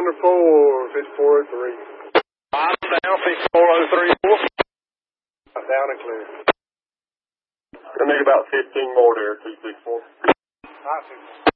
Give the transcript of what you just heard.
4, fish 403. 5 down, fish 4034. Down and clear. I need about 15 more there, 264. I see.